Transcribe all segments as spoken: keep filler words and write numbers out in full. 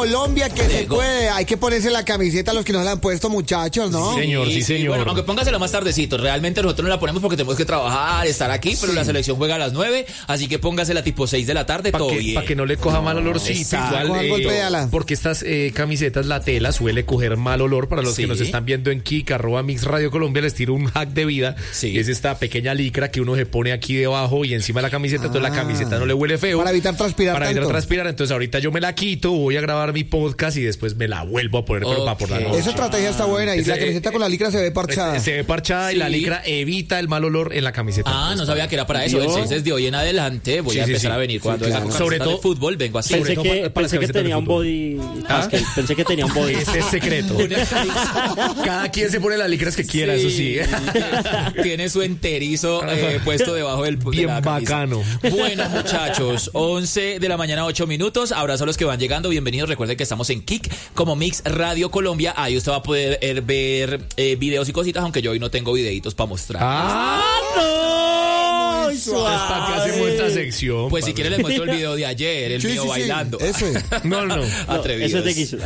Colombia que se puede. Hay que ponerse la camiseta a los que nos la han puesto, muchachos, ¿no? Sí, señor, sí, señor. Bueno, aunque póngasela más tardecito. Realmente nosotros no la ponemos porque tenemos que trabajar, estar aquí, pero sí. La selección juega a las nueve, así que póngasela tipo seis de la tarde, pa todo que, bien. Para que no le coja mal olorcito. Igual, eh, porque estas eh, camisetas, la tela suele coger mal olor. Para los sí. que nos están viendo en Kik, arroba Mix Radio Colombia, les tiro un hack de vida. Sí. Es esta pequeña licra que uno se pone aquí debajo y encima de la camiseta, ah. entonces la camiseta no le huele feo. Para evitar transpirar Para tanto. evitar transpirar, entonces ahorita yo me la quito, voy a grabar mi podcast y después me la vuelvo a poner, okay. pero para por la noche. Esa estrategia está buena y Ese, la camiseta con la licra se ve parchada. Se ve parchada sí. y la licra evita el mal olor en la camiseta. Ah, no sabía que era para eso. Entonces desde hoy en adelante voy sí, a empezar sí, a venir. Cuando sí, venga claro. con sobre todo de fútbol, vengo así. Pensé que, para, para pensé que tenía un body. ¿Ah? Pensé que tenía un body. Ese es secreto. Cada quien se pone las licras que quiera, sí. eso sí. Tiene su enterizo eh, puesto debajo del bien de la bacano. Bueno, muchachos, once de la mañana, ocho minutos. Abrazo a los que van llegando. Bienvenidos. Recuerden que estamos en Kik como Mix Radio Colombia. Ahí usted va a poder eh, ver eh, videos y cositas, aunque yo hoy no tengo videitos para mostrar. ¡Ah, no! Muy suave. Es para que hacemos esta sección. Pues si quieren les muestro el video de ayer, el sí, mío sí, bailando. Sí, eso es. No, no. Atrevidos. Eso es de guiso.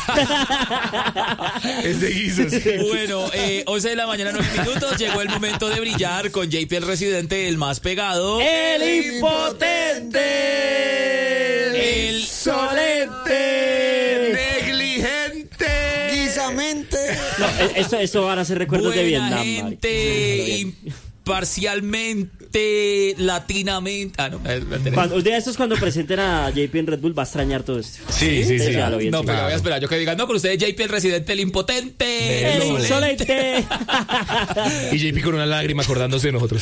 Es de guiso, sí. Bueno, eh, once de la mañana, nueve minutos. Llegó el momento de brillar con J P el residente, el más pegado. ¡El impotente! ¡El insolente! ¡Negligente! Guisamente. No, eso, eso van a ser recuerdos Buena de Vietnam. gente, imparcialmente, latinamente. Ah, no. Cuando, un día de estos, cuando presenten a J P en Red Bull, va a extrañar todo esto. Sí, sí, sí. sí. No, pero claro. Voy a esperar yo que digan, no, con ustedes J P el residente, el impotente. ¡El insolente! Y J P con una lágrima acordándose de nosotros.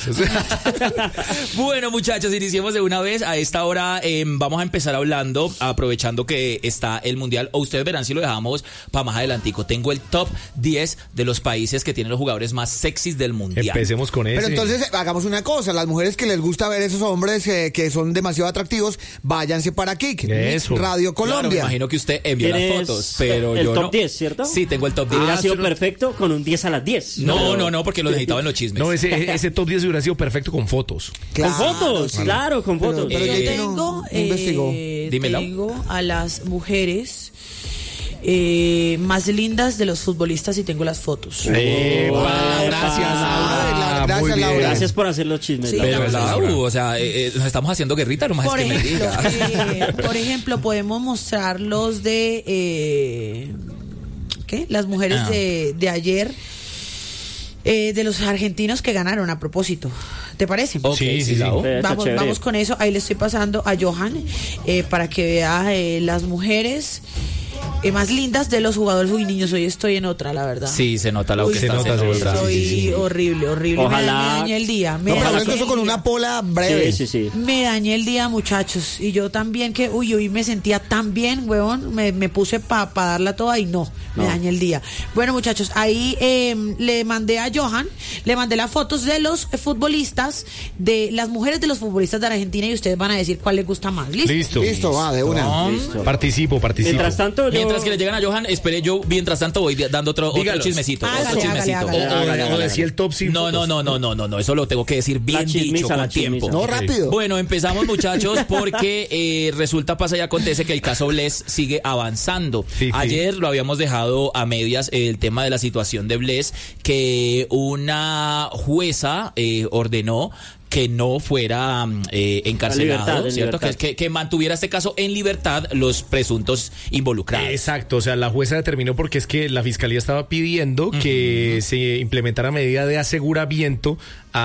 Bueno, muchachos, iniciemos de una vez. A esta hora eh, vamos a empezar hablando, aprovechando que está el Mundial. O ustedes verán si lo dejamos para más adelantico. Tengo el top diez de los países que tienen los jugadores más sexys del Mundial. Empecemos con eso. Pero entonces hagamos una cosa, las mujeres que les gusta ver esos hombres eh, que son demasiado atractivos, váyanse para Kik, eso. Radio Colombia. Claro, me imagino que usted envió las fotos, pero el yo top no. diez, ¿cierto? Sí, tengo el top diez. Hubiera Ah, sido no. perfecto con un diez a las diez. No, no, no, no, porque lo necesitaba en los chismes. No, ese, ese top diez hubiera sido perfecto con fotos. Claro, con fotos, sí. claro, con fotos. Pero, pero Yo J P tengo, no, no eh, investigó. Dímelo. tengo a las mujeres eh, más lindas de los futbolistas y tengo las fotos. Epa, gracias, Laura. Gracias, Muy bien. Laura. Gracias por hacer los chismes. Sí, Pero, claro. Lau, o sea, eh, eh, nos estamos haciendo guerrita, nomás Por es que me ejemplo, diga. eh, por ejemplo, podemos mostrar los de eh, ¿qué? Las mujeres Ah. de, de ayer. Eh, de los argentinos que ganaron a propósito. ¿Te parece? Ok, Sí, sí, sí. Lau. Eh, está Vamos, chévere. vamos con eso. Ahí le estoy pasando a Johan eh, para que vea eh, las mujeres eh, más lindas de los jugadores. Uy, niños, hoy estoy en otra, la verdad. Sí, se nota lo Uy, que se está nota, haciendo. se nota. Estoy Sí, sí, sí. horrible, horrible. Ojalá- Me, me dañé el día. Me No, pero dañé esto el eso con día. una pola breve. Sí, sí, sí. Me dañé el día, muchachos. Y yo también que, uy, hoy me sentía tan bien, huevón. Me, me puse para pa darla toda y no, me No. dañé el día. Bueno, muchachos, ahí eh, le mandé a Johan, le mandé las fotos de los futbolistas, de las mujeres de los futbolistas de Argentina y ustedes van a decir cuál les gusta más. ¿Listo? Listo. Listo, va, de una. Listo. Participo, participo. Mientras tanto, yo... Mientras que le llegan a Johan, espere yo, mientras tanto voy dando otro, otro Dígalos. chismecito. Hágale, otro chismecito. hágale, hágale. O- o- Hágale, O hágale. decía el top sin No, no, fotos. no, no, no, no, no, eso lo tengo que decir bien La chismiza, dicho, la con tiempo. chismiza. No, rápido. Bueno, empezamos, muchachos, porque eh, resulta, pasa y acontece que el caso Bless sigue avanzando. Sí, sí. Ayer lo habíamos dejado a medias eh, el tema de la situación de Bless, que una jueza eh, ordenó que no fuera eh, encarcelado, libertad, en ¿cierto? libertad. Que, que, que mantuviera este caso en libertad los presuntos involucrados. Exacto, o sea, la jueza determinó porque es que la fiscalía estaba pidiendo que se implementara medida de aseguramiento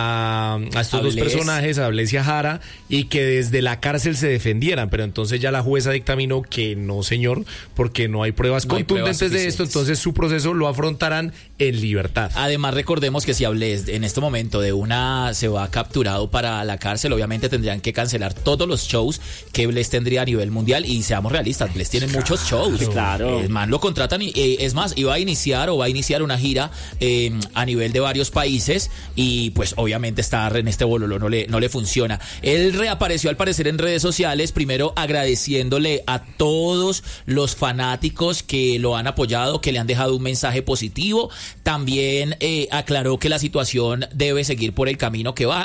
a, a estos A dos Bless. personajes, a Bless y a Jara, y que desde la cárcel se defendieran, pero entonces ya la jueza dictaminó que no, señor, porque no hay pruebas No hay contundentes pruebas de esto, suficientes. entonces su proceso lo afrontarán en libertad. Además, recordemos que si Bless en este momento de una se va capturado para la cárcel, obviamente tendrían que cancelar todos los shows que Bless tendría a nivel mundial. Y seamos realistas, Bless tiene claro, muchos shows. Claro. El man lo contratan y eh, es más, iba a iniciar o va a iniciar una gira eh, a nivel de varios países y pues obviamente estar en este bololo no le, no le funciona. Él reapareció al parecer en redes sociales, primero agradeciéndole a todos los fanáticos que lo han apoyado, que le han dejado un mensaje positivo. También eh, aclaró que la situación debe seguir por el camino que va, esperando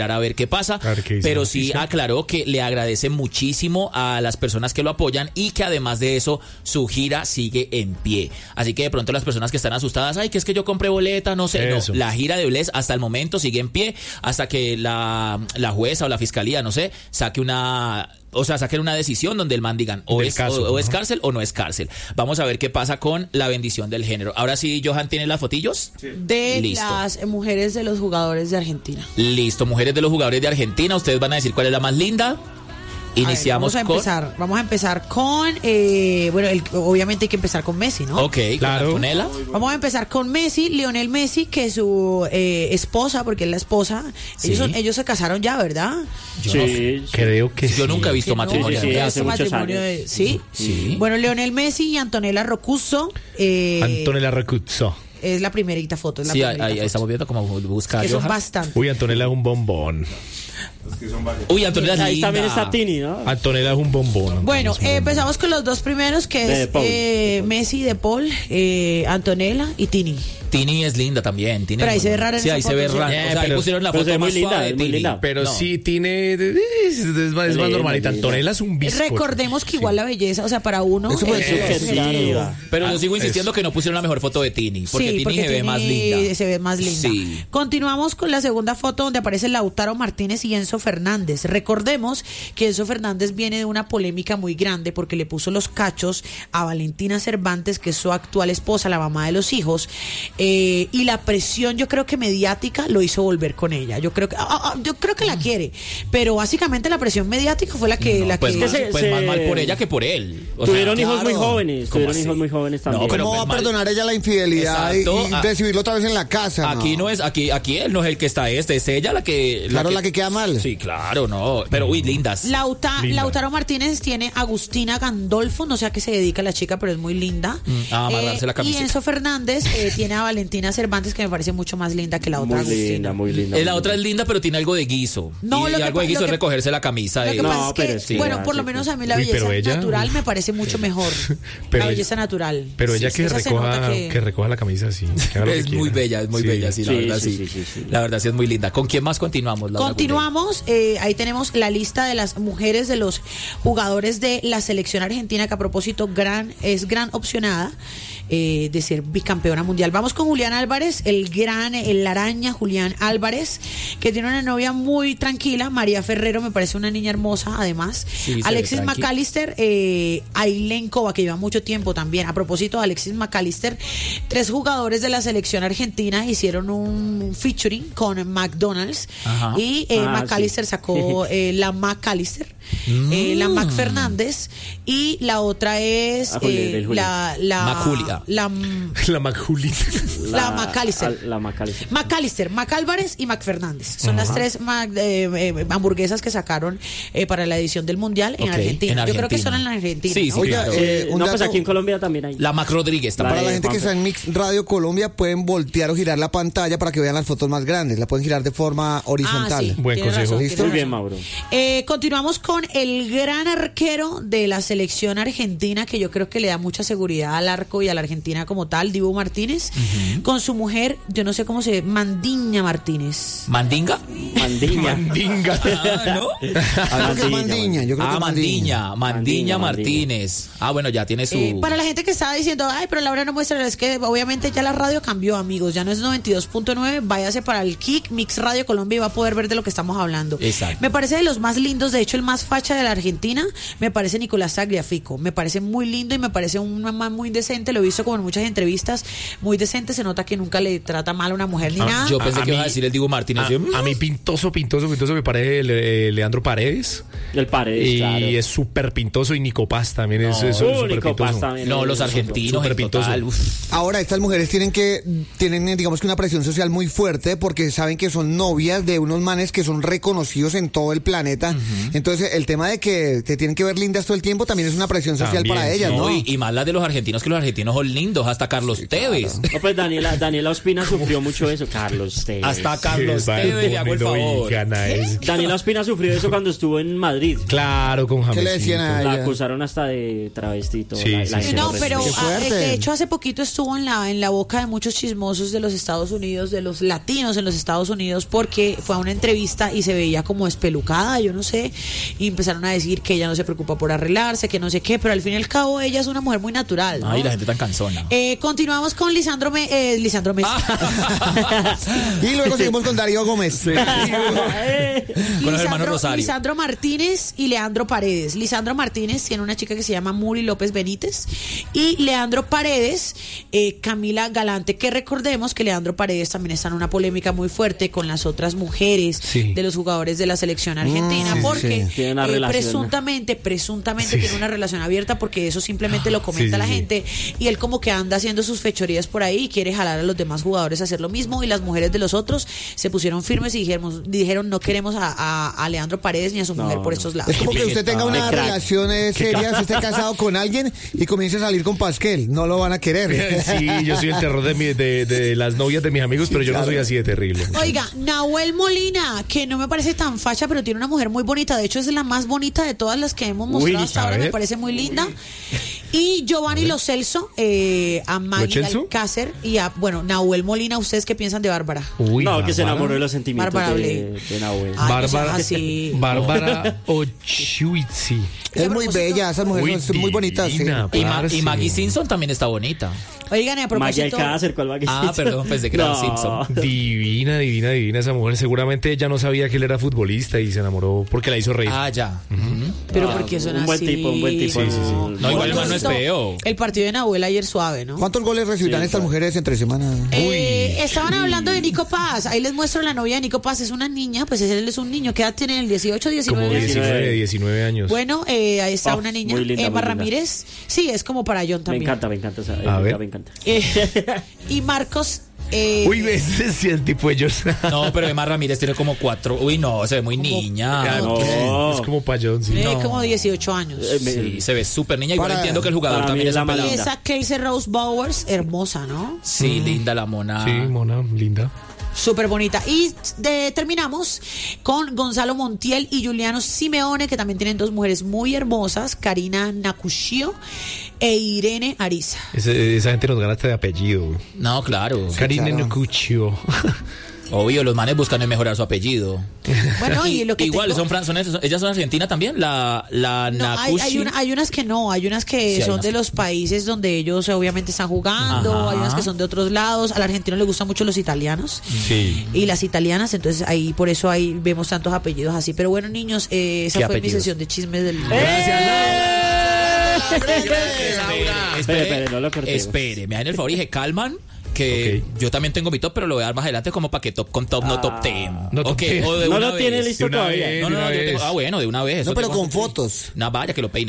esperar a ver qué pasa, qué pero sí aclaró que le agradece muchísimo a las personas que lo apoyan y que además de eso su gira sigue en pie. Así que de pronto las personas que están asustadas, ay, que es que yo compré boleta, no sé, eso. no, la gira de Bless hasta el momento sigue en pie hasta que la, la jueza o la fiscalía, no sé, saque una... O sea, saquen una decisión donde el man digan o, es, caso, o, o es cárcel o no es cárcel. Vamos a ver qué pasa con la bendición del género. Ahora sí, Johan, ¿tiene las fotillos? Sí. De Listo. Las mujeres de los jugadores de Argentina. Listo, mujeres de los jugadores de Argentina. Ustedes van a decir cuál es la más linda. Iniciamos a ver, vamos a con... empezar, vamos a empezar con, eh, bueno, el, obviamente hay que empezar con Messi, ¿no? Ok, claro. ¿Con Antonella? Vamos a empezar con Messi, Lionel Messi, que su eh, esposa, porque es la esposa, sí. ellos, son, ellos se casaron ya, ¿verdad? Yo sí, no, sí. Creo que Yo sí. nunca he visto que matrimonio. No, sí, sí, hace muchos matrimonio años. De, ¿sí? sí. Bueno, Lionel Messi y Antonella Roccuzzo. Eh, Antonella Roccuzzo. Es la primerita foto. Es la sí, primerita ahí, foto. ahí estamos viendo cómo buscar. Que son bastante. Uy, Antonella es un bombón. Es que son varios. Uy, Antonella es Ahí linda. también está Tini, ¿no? Antonella es un bombón. Bueno, un bombón. eh, empezamos con los dos primeros, que de es Paul, eh, de Paul. Messi, De Paul, eh, Antonella y Tini. Tini es linda también. Tini pero ahí es se ve rara en Sí, esa ahí foto, se ve sí. rara. Eh, o sea, pero- ahí pusieron la pero foto se ve muy más linda, suave de es muy Tini. linda. Pero No. sí tiene... Es, es, es más, es más Linda, normalita. linda. Antonella es un bizco. Recordemos que igual la belleza, o sea, para uno... Eso puede es ser subjetivo. subjetiva. Pero Ah, yo sigo insistiendo eso. que no pusieron la mejor foto de Tini. Porque Sí, Tini porque se ve Tini más linda. se ve más linda. Sí. Continuamos con la segunda foto donde aparece Lautaro Martínez y Enzo Fernández. Recordemos que Enzo Fernández viene de una polémica muy grande porque le puso los cachos a Valentina Cervantes, que es su actual esposa, la mamá de los hijos, eh, y la presión, yo creo que mediática, lo hizo volver con ella. Yo creo que, ah, ah, yo creo que la quiere, pero básicamente la presión mediática fue la que, No, la pues que más, se- pues se- más mal por ella que por él. O Tuvieron sea, hijos claro. muy jóvenes, ¿Cómo tuvieron así? hijos muy jóvenes también. No, pero ¿Cómo va a mal. perdonar ella la infidelidad y- Exacto. y, Ah. recibirlo otra vez en la casa? Aquí no es, aquí, aquí él no es el que está este, es ella la que. Claro, la que queda mal. Sí, claro, no. Pero uy, lindas. Lauta- Linda. Lautaro Martínez tiene a Agustina Gandolfo, no sé a qué se dedica la chica, pero es muy linda. Mm, a amarrarse la Y camiseta. Enzo Fernández eh, tiene a Valentina Cervantes, que me parece mucho más linda que la otra Muy Agustina. linda, muy linda. Eh, muy la otra es linda. linda, pero tiene algo de guiso. No, y lo y que algo de pa- guiso lo es que- recogerse la camisa. Lo de- que pasa No, es que, pero sí, bueno, ya, por lo sí, menos sí. a mí la Uy, belleza pero ella- natural me parece mucho mejor. Pero la ella- belleza natural. Pero ella Sí, que esa se nota recoja, que- que recoja la camisa, sí. que haga lo que Es muy quiera. bella, es muy Sí. bella, sí, la Sí, verdad, sí, sí. sí, sí, sí. La verdad, sí es muy linda. ¿Con quién más continuamos? Laura Continuamos, eh, ahí tenemos la lista de las mujeres de los jugadores de la selección argentina, que a propósito gran es gran opcionada eh, de ser bicampeona mundial. Vamos con Julián Álvarez, el gran, el araña Julián Álvarez, que tiene una novia muy tranquila, María Ferrero, me parece una niña hermosa, además. Sí, se ve Alexis tranqui. McAllister, eh, Ailén Cova, que lleva mucho tiempo también. A propósito de Alexis McAllister, tres jugadores de la selección argentina hicieron un featuring con McDonald's. Ajá. Y eh, Ah, McAllister sí. sacó eh, la McAllister, eh, la Mac Fernández, y la otra es Ah, Julia, eh, del Julia. la la Mac Julia. la, La Macjulita. la McAllister. La McAllister. McAllister, McAlvarez y Mac Fernández. Son las tres Mac- eh, eh, hamburguesas que sacaron eh, para la edición del Mundial en, Ok, Argentina. en Yo creo que Argentina. son en Argentina. Sí, ¿no? sí, Oiga, claro. eh, Eh, un no, pues dato- aquí en Colombia también hay. La Mac Rodríguez Para también. la gente que Juanfe. está en Mix Radio Colombia, pueden voltear o girar la pantalla para que vean las fotos más grandes. La pueden girar de forma horizontal. Ah, sí, Buen tiene consejo. razón, ¿Listo? tiene Muy bien, razón. Mauro. Eh, continuamos con el gran arquero de la selección argentina, que yo creo que le da mucha seguridad al arco y a la Argentina como tal, Dibu Martínez, con su mujer, yo no sé cómo se llama, Mandiña Martínez. ¿Mandinga? Mandiña. Mandinga. Ah, ¿no? Yo creo que es Mandiña. Yo creo que Ah, es Mandiña, Mandiña Mandiña, Martínez. Ah, bueno, ya tiene su... Eh, para la gente que estaba diciendo, ay, pero Laura no muestra, es que obviamente ya la radio cambió, amigos, ya no es noventa y dos punto nueve, váyase para el Kick Mix Radio Colombia y va a poder ver de lo que estamos hablando. Exacto. Me parece de los más lindos, de hecho el más facha de la Argentina, me parece Nicolás Tagliafico, me parece muy lindo y me parece un man muy decente, lo he visto como en muchas entrevistas, muy decente, se nota que nunca le trata mal a una mujer ni Ah, nada. Yo pensé A que iba a mí- decir el Diego Martínez. A, Yo, mm, a mí pintoso, pintoso, pintoso me parece Le- Leandro Paredes. El Paredes, Y claro. es súper pintoso y Nico Paz también es es Uh, súper Nico Paz pintoso. también. No, los argentinos Súper en pintoso. total. uf. Ahora, estas mujeres tienen que, tienen, digamos que una presión social muy fuerte porque saben que son novias de unos manes que son reconocidos en todo el planeta. Entonces, el tema de que te tienen que ver lindas todo el tiempo también es una presión social También, para ellas, ¿no? No, y, y más las de los argentinos, que los argentinos son lindos, hasta Carlos Tevez. No, pues Daniela, Daniela Ospina sufrió mucho eso. Carlos Tevez. Hasta Carlos Sí, Tevez, le hago el bueno, y favor. gana ese. Daniela Ospina sufrió eso cuando estuvo en Madrid. Madrid. Claro, con James. ¿Qué le decían a La ella? acusaron hasta de travesti y todo. Sí, la, sí, la sí. gente No, lo pero Qué respeta. ah, fuerte. de hecho hace poquito estuvo en la en la boca de muchos chismosos de los Estados Unidos, de los latinos en los Estados Unidos, porque fue a una entrevista y se veía como espelucada, yo no sé, y empezaron a decir que ella no se preocupa por arreglarse, que no sé qué, pero al fin y al cabo ella es una mujer muy natural, ¿no? Ay, la gente tan cansona. Eh, continuamos con Lisandro, Me- eh, Lisandro Messi. Y luego seguimos con Darío Gómez. Con los hermanos Rosario. Lisandro Martínez y Leandro Paredes. Lisandro Martínez tiene una chica que se llama Muri López Benítez y Leandro Paredes, eh, Camila Galante, que recordemos que Leandro Paredes también está en una polémica muy fuerte con las otras mujeres Sí. de los jugadores de la selección argentina, Mm, sí, porque sí. Tiene una eh, relación. presuntamente, presuntamente Sí. tiene una relación abierta, porque eso simplemente lo comenta Sí, sí, la sí. gente, y él como que anda haciendo sus fechorías por ahí y quiere jalar a los demás jugadores a hacer lo mismo, y las mujeres de los otros se pusieron firmes y dijeron, dijeron no queremos a, a- a Leandro Paredes ni a su No, mujer por no. estos lados. Es como que usted tenga una De crack. relación eh, seria, si esté casado con alguien y comience a salir con Pasquel. No lo van a querer. Sí, yo soy el terror de, mi- de, de las novias de mis amigos, pero yo no soy así de terrible. Oiga, Nahuel Molina, que no me parece tan facha, pero tiene una mujer muy bonita. De hecho, es la más bonita de todas las que hemos mostrado Uy, hasta a ahora. Me ver. parece muy linda. Y Giovanni Lo Celso, eh, a Maggie Celso? Alcácer y a, bueno, Nahuel Molina. ¿Ustedes qué piensan de Bárbara? Uy, No, que se Bárbara. enamoró de los sentimientos Bárbara de, Bley. de Nahuel. Ay, no seas Bárbara, así. Bárbara Ochuitzi. Es muy bella, esas mujeres son muy bonitas. sí. divina, Y, Ma- parce. y Maggie Simpson también está bonita. Oigan, y a Maggie propósito... Alcácer, ¿cuál Maggie Ah, Simpson? perdón, pensé que era No. Simpson. Divina, divina, divina esa mujer. Seguramente ella no sabía que él era futbolista y se enamoró porque la hizo reír. Ah, ya. Pero Ah, porque son un buen así. tipo, un buen tipo. Sí, sí, sí. No, igual el man no es feo. El partido de Nahuel ayer suave, ¿no? ¿Cuántos goles recibirán Sí, estas claro. mujeres entre semana? Eh, estaban hablando de Nico Paz. Ahí les muestro la novia de Nico Paz. Es una niña, pues él es un niño. ¿Qué edad tiene? ¿El dieciocho, Como diecinueve? diecinueve, diecinueve años. Bueno, eh, ahí está Oh, una niña, muy linda, Emma muy linda. Ramírez. Sí, es como para John Me también. encanta, me encanta. Esa, A esa ver. me encanta. Eh, y Marcos. eh, Uy, ves si el tipo ellos. No, pero Emma Ramírez tiene como cuatro. Uy, no, se ve muy niña. No. Es como payón, sí. eh, no. como dieciocho años. Eh, me- Sí, se ve súper niña. Igual Para- entiendo que el jugador para también mí es es la un más pelado. linda. Esa Casey Rose Bowers, hermosa, ¿no? Sí, linda la mona. Sí, mona, linda. Súper bonita. Y de- terminamos con Gonzalo Montiel y Juliano Simeone, que también tienen dos mujeres muy hermosas, Karina Nakushio e Irene Ariza. Ese- esa gente nos gana hasta de apellido. No, claro. Karina claro. Nocuccio. Obvio, los manes buscan en mejorar su apellido. Bueno, y lo que Igual, tengo- son, fran- son, ellas son argentinas también, la, la No, hay, Nakushi. hay, una- hay unas que no, hay unas que Sí, hay son unas de que- los países donde ellos obviamente están jugando, Ajá. hay unas que son de otros lados. Al argentino le gustan mucho los italianos Sí. y las italianas, entonces ahí por eso ahí vemos tantos apellidos así. Pero bueno, niños, eh, esa ¿Qué fue mi apellidos? sesión de chismes del Espere, Espere, espere, no lo cortemos. espere, me dan el favor y se calman. Que Ok. yo también tengo mi top, pero lo voy a dar más adelante como para que top con top, no top ten. No top Ok, ten. o de No una lo tiene vez. listo De una todavía. vez. No, no, de no, una yo tengo- vez. ah, bueno, de una vez. eso No, pero tengo- con fotos. No, vaya que lo peine.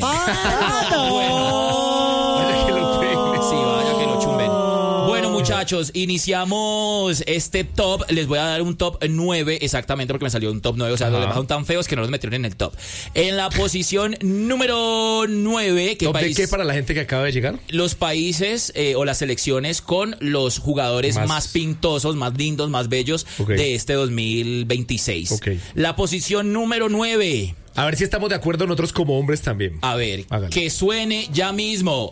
Ah, Vaya que lo peine. Sí, vaya que lo chumben. Bueno, muchachos, iniciamos este top. Les voy a dar un top nueve exactamente porque me salió un top nueve. O sea, los Ajá. demás son tan feos que no los metieron en el top. En la posición número nueve, ¿qué ¿Top de país? qué para la gente que acaba de llegar? Los países eh, o las selecciones con los jugadores más, Más- pintosos, más lindos, más bellos Ok. de este dos mil veintiséis. Ok. La posición número nueve. A ver si estamos de acuerdo nosotros como hombres también. A ver, Hágale. que suene ya mismo.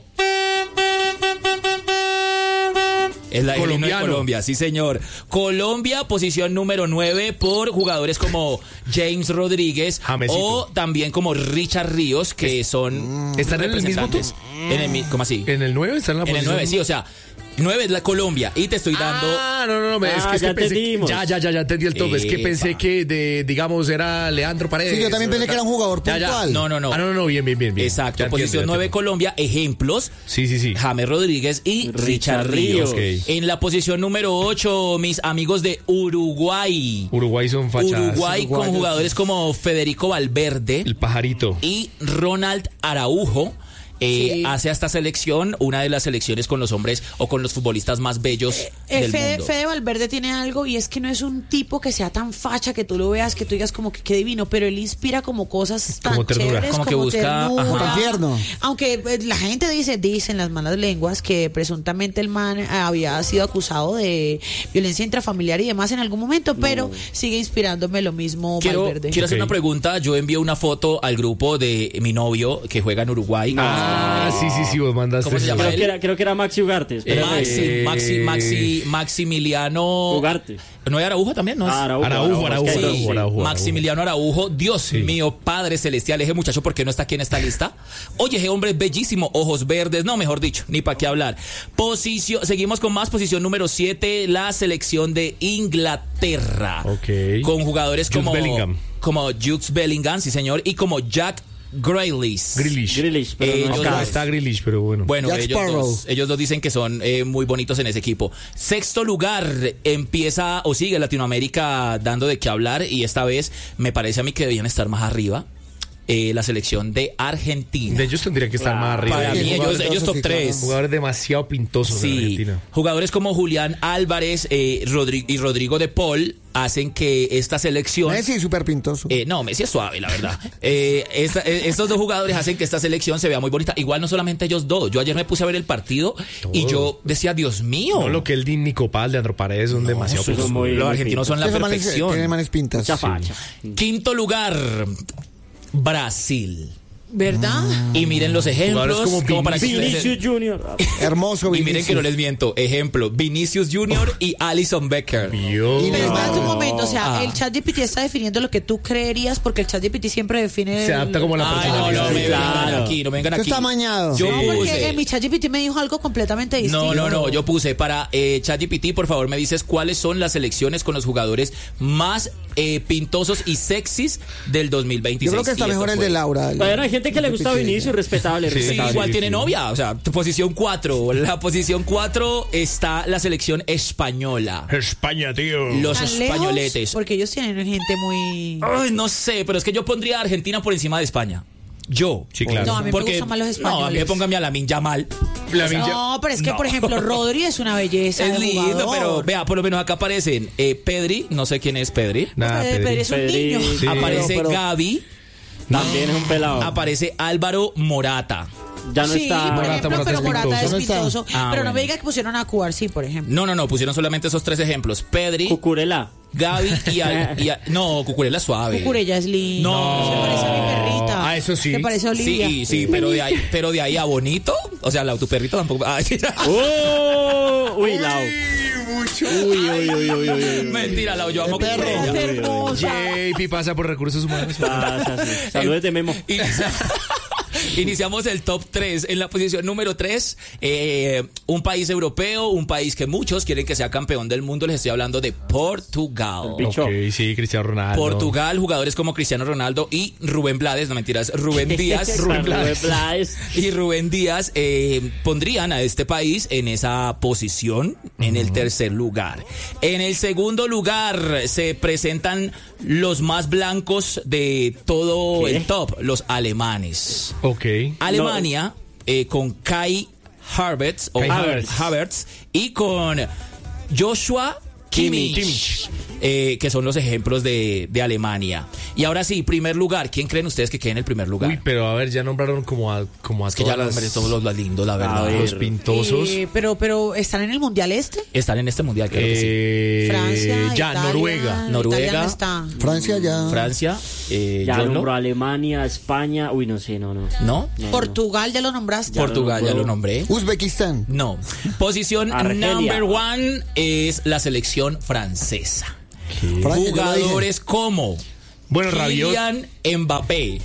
Es la el himno de Colombiano. Colombia, sí señor. Colombia, posición número nueve por jugadores como James Rodríguez Jamesito. o también como Richard Ríos, que son ¿Están en el mismo representantes. En el mi- ¿Cómo así? ¿En el nueve están en la En el posición? nueve, sí, o sea, nueve es la Colombia y te estoy dando... Ah, no, no, no, me- es Ah, que, es que ya pensé, entendimos. ya, ya, ya, ya entendí el top. Es que Epa. pensé que, de, digamos, era Leandro Paredes. Sí, yo también pensé que era un jugador Ya, ya. puntual. No, no, no. Ah, no, no, no, bien, bien, bien. bien. Exacto, Ya entiendo, posición ya nueve entiendo. Colombia, ejemplos, Sí, sí, sí. James Rodríguez y Richard Richard Ríos. Ríos. Ok. En la posición número ocho, mis amigos de Uruguay. Uruguay son fachadas. Uruguay con Uruguayos. jugadores como Federico Valverde El pajarito. y Ronald Araujo. eh, Sí. hace a esta selección una de las selecciones con los hombres o con los futbolistas más bellos Eh, del Fede, mundo. Fede Valverde tiene algo y es que no es un tipo que sea tan facha que tú lo veas, que tú digas como que qué divino, pero él inspira como cosas tan Como ternura. chéveres, Como que busca, ternura. ajá. Como tierno. Aunque eh, la gente dice, dicen las malas lenguas que presuntamente el man eh, había sido acusado de violencia intrafamiliar y demás en algún momento, pero sigue inspirándome lo mismo Quiero, Valverde. quiero hacer Ok. una pregunta. Yo envío una foto al grupo de mi novio que juega en Uruguay. Ah, sí, sí, sí, vos mandaste. ¿Cómo se llama Creo él? que era, creo que era Maxi Ugarte. espérate. Maxi, Maxi, Maxi, Maximiliano. Ugarte. ¿No era Araujo también? ¿No es? Ah, Araujo, Araujo, Araujo, es que hay Araujo, dos, sí. Araujo. Maximiliano Araujo, Dios mío, Padre Celestial, ese muchacho, ¿por qué no está aquí en esta lista? Oye, ese hombre es bellísimo, ojos verdes, no, mejor dicho, ni para qué hablar. Posición, seguimos con más, posición número siete, la selección de Inglaterra. Ok. Con jugadores Jude como, Bellingham. como Jude Bellingham, sí señor, y como Jack Grealish. Grealish. Grealish, pero Eh, no yo está. Acá está Grealish, pero bueno. Bueno, Jack ellos Sparrow. dos, ellos dos dicen que son eh, muy bonitos en ese equipo. Sexto lugar, empieza o sigue Latinoamérica dando de qué hablar y esta vez me parece a mí que deberían estar más arriba. Eh, la selección de Argentina. De ellos tendrían que estar más arriba. Para Sí, mí ellos, jugadores ellos top sí, tres. claro. Jugadores demasiado pintosos en Sí, Argentina. jugadores como Julián Álvarez eh, Rodri- y Rodrigo de Paul hacen que esta selección... Messi, súper pintoso. Eh, no, Messi es suave, la verdad. Eh, esta- eh, estos dos jugadores hacen que esta selección se vea muy bonita. Igual no solamente ellos dos. Yo ayer me puse a ver el partido y Todos. yo decía, Dios mío. No, lo que el Nico Paz, Leandro Paredes son demasiado eso es pintosos. muy- Los argentinos son la Esos manes, eh, perfección. Tienen manes pintas. Mucha facha. Quinto lugar, Brasil. ¿Verdad? Y miren los ejemplos. Jugadores como para que ustedes- Vinicius Junior. Hermoso, y miren Vinicius. que no les miento. Ejemplo, Vinicius Junior y Alison Becker. Dios. Y Pero No. espérate un momento, o sea, Ah. el ChatGPT está definiendo lo que tú creerías porque el ChatGPT siempre define... Se adapta como la Ay, no, personalidad. no, me vengan Claro. aquí, no me vengan Eso aquí. está amañado. Yo No, porque puse- eh, mi ChatGPT me dijo algo completamente distinto. No, no, no, yo puse para eh, ChatGPT, por favor, me dices cuáles son las selecciones con los jugadores más eh, pintosos y sexys del dos mil veintiséis. Yo creo que está Y esto mejor el fue. de Laura. el- Bueno, hay gente que le gusta Sí. Vinicius, respetable, Sí, respetable. igual sí, tiene sí. novia, o sea, tu posición cuatro. La posición cuatro está la selección española. España, tío. Los ¿Tan lejos? españoletes. Porque ellos tienen gente muy... Ay, no sé, pero es que yo pondría a Argentina por encima de España. Yo. Sí, claro. No, a mí me Porque, gustan más los No, a españoles. mí póngame a Lamine Yamal. No, pero es que, No. por ejemplo, Rodri es una belleza. Es de lindo, jugador. pero vea, por lo menos acá aparecen eh, Pedri, no sé quién es Pedri. Nada, Pedri, Pedri. Pedri es un Pedri, niño. Sí. Aparece Pero- pero- Gaby, También es un pelado. aparece Álvaro Morata. Ya no sí, está. por Morata, ejemplo, Morata pero es Morata pintoso. es ¿No está? pintoso. Ah, pero no bueno. me diga que pusieron a Cubarsí, por ejemplo. No, no, no, pusieron solamente esos tres ejemplos. Pedri, Cucurella. Gaby y, Al- y Al- no, Cucurella es suave. Cucurella es lindo. No. Se parece a mi perrita. Ah, eso sí. Se parece a Olivia. Sí, sí, pero de ahí, pero de ahí a bonito, o sea, la tu perrito tampoco. Ay, ¡Oh! Uy, Lau. Uy, uy, uy, uy, uy, uy. mentira, la yo amo perro. Cucurella. Es hermosa. J P pasa por recursos humanos. Pasa, sí. Saludos de Memo. Inicia- Iniciamos el top tres. En la posición número tres, eh, un país europeo, un país que muchos quieren que sea campeón del mundo. Les estoy hablando de Portugal. El bicho. Ok, sí, Cristiano Ronaldo. Portugal, jugadores como Cristiano Ronaldo y Rubén Blades, no mentiras, Rubén Díaz. Rubén Blades. Blades. Y Rubén Díaz eh, pondrían a este país en esa posición, en el tercer lugar. En el segundo lugar se presentan los más blancos de todo ¿Qué? el top, los alemanes. Ok. Alemania eh, con Kai Havertz, o Kai Havertz. Havertz. Havertz, y con Joshua Kimmich, Kimmich. eh, que son los ejemplos de, de Alemania. Y ahora sí, primer lugar. ¿Quién creen ustedes que quede en el primer lugar? Uy, pero a ver, ya nombraron como a, como a es que ya todas los las- nombres todos los, los lindos, la verdad. ver. los pintosos. Eh, pero, pero, ¿están en el Mundial este? Están en este mundial, creo que sí. Eh, Francia, ya, Italia, Noruega. Noruega. Italia no está. Francia ya. Francia, eh, Ya Yolo, nombró Alemania, España. Uy, no sé, no, no. ¿no? No, Portugal, ya lo nombraste. Portugal, ya nombró. lo nombré. Uzbekistán. No. Posición Argelia. number one es la selección francesa. Francia, yo lo dije. Jugadores como Bueno, Rabiot. Kylian Mbappé,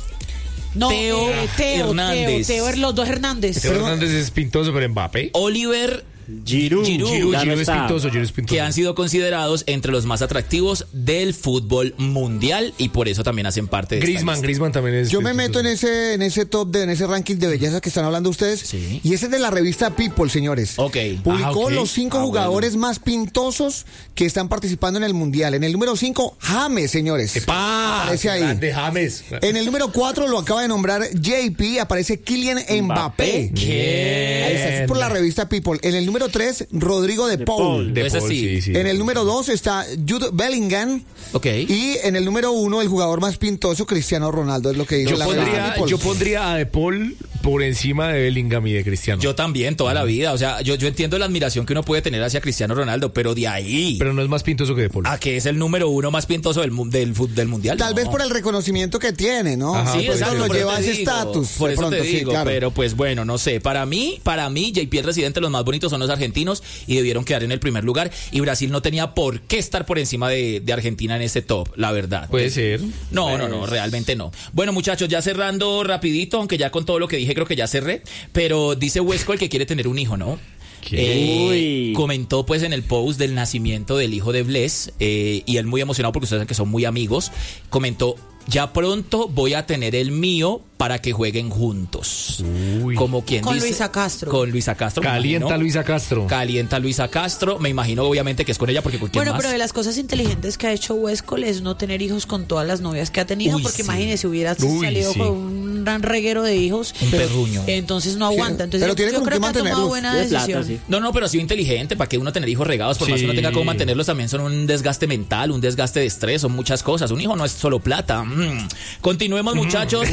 No, Teo eh, Teo, Hernández. Teo, Teo, los dos Hernández. Teo Hernández es pintoso, pero Mbappé. Oliver Giroud, Giroud, Giroud, ya no Giroud es está. pintoso, Giroud es pintoso. Que han sido considerados entre los más atractivos del fútbol mundial y por eso también hacen parte de Griezmann, esta Griezmann también es. Yo me pintoso. meto en ese en ese top, de, en ese ranking de belleza que están hablando ustedes. Sí. Y ese es de la revista People, señores. Ok. Publicó Ah, ok. los cinco Ah, jugadores más pintosos que están participando en el Mundial. En el número cinco, James, señores. ¡Epa! Aparece ahí. Grande James. En el número cuatro lo acaba de nombrar J P, aparece Kylian Mbappé. ¿Qué? Ahí está, es por la revista People. En el número tres, Rodrigo de, De Paul. Paul. De Ese Paul, sí. sí, sí. En el número dos está Jude Bellingham. Ok. Y en el número uno, el jugador más pintoso, Cristiano Ronaldo, es lo que dice Yo la revista pondría, People. yo pondría a De Paul por encima de Bellingham y de Cristiano. Yo también, toda la vida. O sea, yo, yo entiendo la admiración que uno puede tener hacia Cristiano Ronaldo, pero de ahí Pero no es más pintoso que De Paul. a que es el número uno más pintoso del, mu- del, fut- del mundial. Tal no. vez por el reconocimiento que tiene, ¿no? Ajá, Sí, Sí, pues exacto, lo por eso lleva a te ese digo, estatus. Por de eso pronto, te sí, digo, claro. pero pues bueno, no sé. Para mí, para mí, J P, el residente, los más bonitos son los argentinos y debieron quedar en el primer lugar. Y Brasil no tenía por qué estar por encima de, de Argentina en ese top, la verdad. Puede ser. No, no, no, realmente no. Bueno, muchachos, ya cerrando rapidito, aunque ya con todo lo que dije creo que ya cerré, pero dice Huesco el que quiere tener un hijo, ¿no? Eh, Uy. comentó pues en el post del nacimiento del hijo de Bless eh, y él muy emocionado porque ustedes saben que son muy amigos, comentó: ya pronto voy a tener el mío para que jueguen juntos. Uy. Como quien Con dice, Luisa Castro. Con Luisa Castro. me Calienta imagino. Luisa Castro. Calienta Luisa Castro. Me imagino obviamente que es con ella porque con quién Bueno, más. pero de las cosas inteligentes que ha hecho Huescol es no tener hijos con todas las novias que ha tenido, Uy, porque sí. imagínese, hubiera Uy, salido sí. con un gran reguero de hijos. Un perruño. Entonces no aguanta. Entonces pero yo, tiene yo con creo qué que ha tomado mantenerlos. buena De plata, decisión. sí. No, no, pero ha sido inteligente. ¿Para que uno tener hijos regados? Por más que uno Sí. tenga cómo mantenerlos, también son un desgaste mental, un desgaste de estrés, son muchas cosas. Un hijo no es solo plata. Mm. Continuemos, muchachos.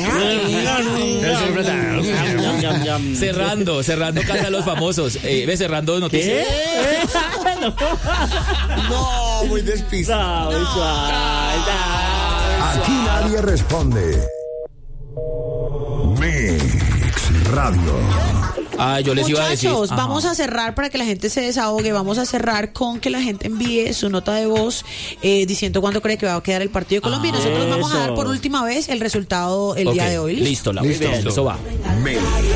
Yam, yam, yam. cerrando, cerrando Casa de los Famosos. Eh, ve, cerrando noticias. ¿Qué? No, muy despistado. No, suave, suave. Aquí nadie responde. Mix Radio. Ah, yo les iba a decir. Muchachos, Ajá. vamos a cerrar para que la gente se desahogue. Vamos a cerrar con que la gente envíe su nota de voz eh, diciendo cuándo cree que va a quedar el partido de Colombia. Y nosotros vamos a dar por última vez el resultado el Ok, día de hoy. Listo, la Listo. Eso va. Mix.